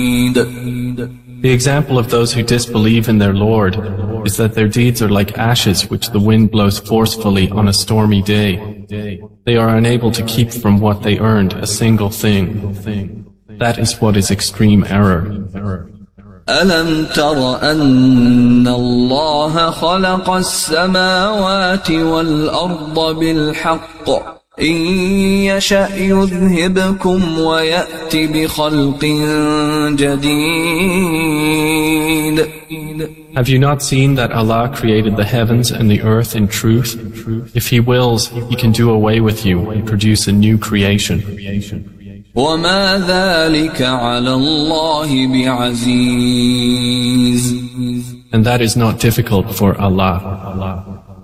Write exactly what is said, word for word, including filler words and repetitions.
The example of those who disbelieve in their Lord is that their deeds are like ashes which the wind blows forcefully on a stormy day. They are unable to keep from what they earned a single thing. That is what is extreme error. ألم تر أن الله خلق السماوات والأرض بالحق إن يشأ يذهبكم ويأت بخلق جديد. Have you not seen that Allah created the heavens and the earth in truth? If He wills, He can do away with you and produce a new creation. وما ذلك على الله بعزيز. And that is not difficult for Allah.